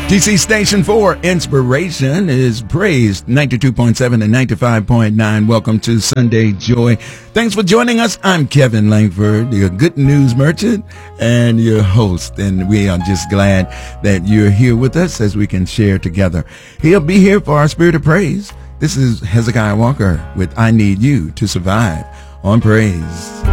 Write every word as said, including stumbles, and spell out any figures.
T C Station four, inspiration is praised, ninety-two point seven and ninety-five point nine. Welcome to Sunday Joy. Thanks for joining us. I'm Kevin Langford, your good news merchant and your host. And we are just glad that you're here with us as we can share together. He'll be here for our Spirit of Praise. This is Hezekiah Walker with I Need You to Survive on Praise.